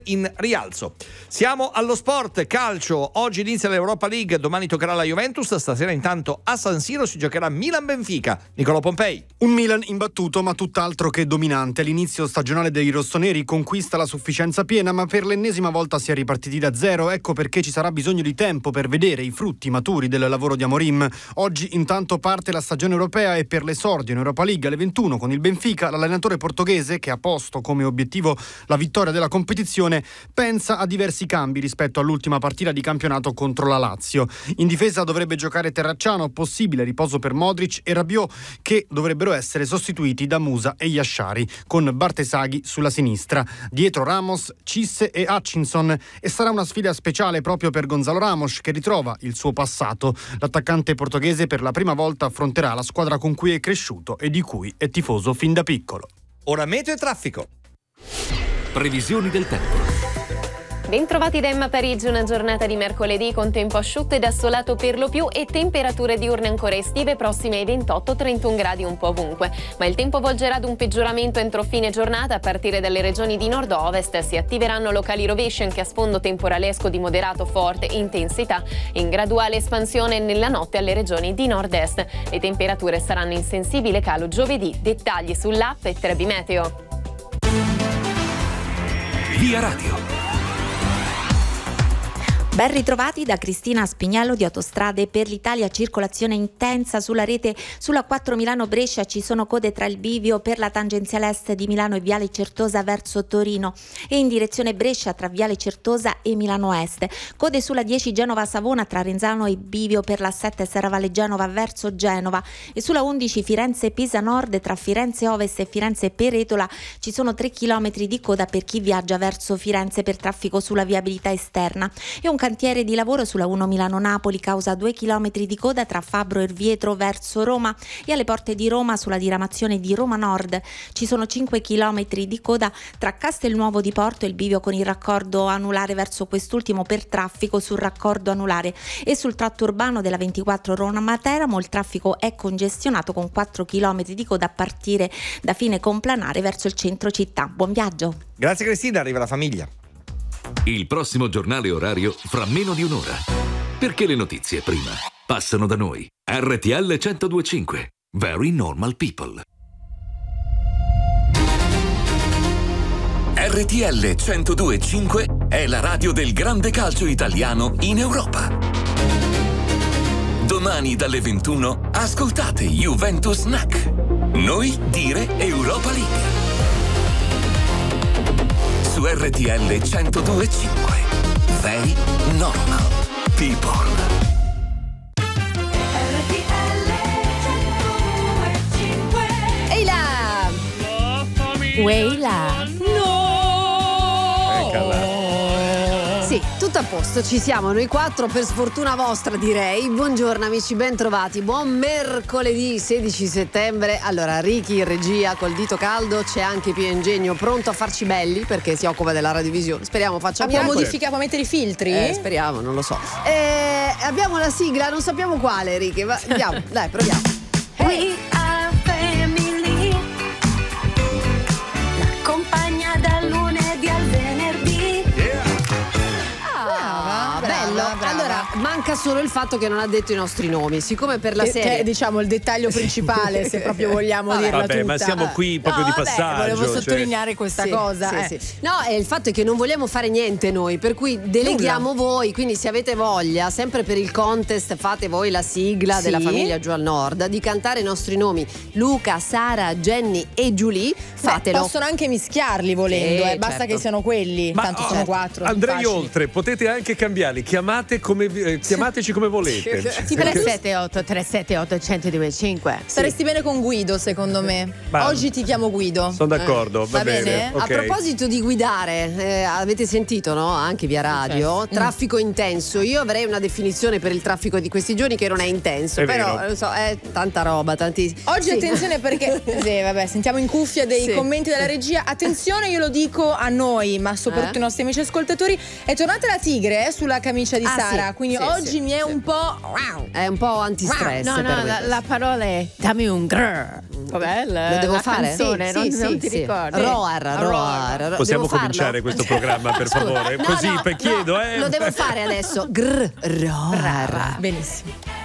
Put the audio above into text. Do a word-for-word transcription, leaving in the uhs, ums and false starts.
in rialzo. Siamo allo sport, calcio. Oggi inizia l'Europa League, domani toccherà la Juventus, stasera intanto a San Siro si giocherà Milan-Benfica. Nicolò Pompei. Un Milan imbattuto ma tutt'altro che dominante. L'inizio stagionale dei rossoneri conquista la sufficienza piena, ma per l'ennesima volta si è ripartiti da zero. Ecco perché ci sarà bisogno di tempo per vedere i frutti maturi del lavoro di Amorim. Oggi intanto parte la stagione europea e per l'esordio in Europa League alle ventuno con il Benfica, l'allenatore portoghese, che ha posto come obiettivo la vittoria della competizione, pensa a diversi cambi rispetto all'ultima partita di campionato contro la Lazio. In difesa dovrebbe giocare Terracciano, possibile riposo per Modric e Rabiot, che dovrebbero essere sostituiti da Musa e Yashari, con Bartesaghi sulla sinistra. Dietro Ramos, Cisse e Hutchinson, e sarà una sfida speciale proprio per Gonzalo Ramos, che ritrova il suo passato. L'attaccante portoghese per la prima volta affronterà la squadra con cui è cresciuto e di cui è tifoso fin da piccolo. Ora meteo e traffico. Previsioni del tempo. Bentrovati da Emma Parigi, una giornata di mercoledì con tempo asciutto ed assolato per lo più e temperature diurne ancora estive prossime ai ventotto trentuno gradi un po' ovunque. Ma il tempo volgerà ad un peggioramento entro fine giornata. A partire dalle regioni di nord-ovest si attiveranno locali rovesci anche a sfondo temporalesco di moderato forte intensità, in graduale espansione nella notte alle regioni di nord-est. Le temperature saranno in sensibile calo giovedì. Dettagli sull'app e Trebi Meteo. Via Radio. Ben ritrovati da Cristina Spignello di Autostrade per l'Italia. Circolazione intensa sulla rete sulla quattro Milano-Brescia. Ci sono code tra il bivio per la tangenziale est di Milano e Viale Certosa verso Torino e in direzione Brescia tra Viale Certosa e Milano Est. Code sulla dieci Genova-Savona tra Renzano e bivio per la sette Serravalle Genova verso Genova e sulla undici Firenze-Pisa Nord tra Firenze Ovest e Firenze Peretola. Ci sono tre chilometri di coda per chi viaggia verso Firenze per traffico sulla viabilità esterna e un cantiere di lavoro sulla uno Milano-Napoli causa due chilometri di coda tra Fabbro e Orvieto verso Roma e alle porte di Roma sulla diramazione di Roma Nord ci sono cinque chilometri di coda tra Castelnuovo di Porto e il bivio con il raccordo anulare verso quest'ultimo per traffico sul raccordo anulare e sul tratto urbano della ventiquattro Roma-Teramo il traffico è congestionato con quattro chilometri di coda a partire da fine Complanare verso il centro città. Buon viaggio. Grazie Cristina, arriva la famiglia. Il prossimo giornale orario fra meno di un'ora. Perché le notizie prima passano da noi. R T L centodue e cinque. Very Normal People. R T L centodue e cinque è la radio del grande calcio italiano in Europa. Domani dalle ventuno ascoltate Juventus N A C. Noi dire Europa League. Su R T L centodue e cinque. Very Normal People. R T L centodue e cinque. Ehi là! Ehi là! No! Eccola. Sì, tutto a posto, ci siamo noi quattro, per sfortuna vostra direi. Buongiorno amici, ben trovati, buon mercoledì sedici settembre. Allora, Ricky in regia col dito caldo, c'è anche Pio Ingegno pronto a farci belli perché si occupa della radiovisione. Speriamo faccia Abbiamo miracoli. modificato, può mettere i filtri? Eh, speriamo, non lo so. Eh, abbiamo la sigla, non sappiamo quale, Ricky, ma andiamo, dai, proviamo. We are family. La compagna dal lunedì al venerdì. Ah, brava, bello. brava. Allora, manca solo il fatto che non ha detto i nostri nomi. Siccome per la Che, serie che è, diciamo il dettaglio principale, se proprio vogliamo Vabbè. dirla Vabbè, tutta. ma siamo qui proprio No, di vabbè, passaggio. volevo cioè- sottolineare questa Sì, cosa. sì, eh. sì. No, e il fatto è che non vogliamo fare niente noi, per cui deleghiamo voi, quindi se avete voglia, sempre per il contest fate voi la sigla Sì. della famiglia giù al nord, di cantare i nostri nomi Luca, Sara, Jenny e Giulie, fatelo. Beh, possono anche mischiarli volendo, Sì, eh, basta certo. che siano quelli, Ma tanto oh, sono quattro. Andrei facili. oltre, potete anche cambiarli. Chiamate come vi- eh, chiamateci come volete. Sì, tre sette otto tre sette otto uno zero due cinque. Staresti bene con Guido, secondo me. Ma- Oggi ti chiamo Guido. Sono d'accordo, va, Va bene? ok. A proposito di guidare, eh, avete sentito, no? Anche via radio, traffico intenso. Io avrei una definizione per il traffico di questi giorni che non è intenso, È però vero. non so, è tanta roba, tanti. Oggi Sì. attenzione perché sì, vabbè, sentiamo in cuffia dei Sì. commenti della regia. Attenzione, io lo dico a noi, ma soprattutto Eh? ai nostri amici ascoltatori. È tornata la tigre eh, sulla camicia di Ah, Sara, sì, quindi sì, oggi oggi mi è un po'. È un po' antistress. No, no, per me la, questo. la parola è dammi un grrr. Com'è la, Lo devo la fare? canzone? Sì, non, sì, non sì, ti sì. ricordi? Roar, roar. ro- Possiamo devo cominciare farlo? questo programma, per favore? No, Così, no, per chiedo, no, eh. Lo devo fare adesso. Grr, roar. Benissimo.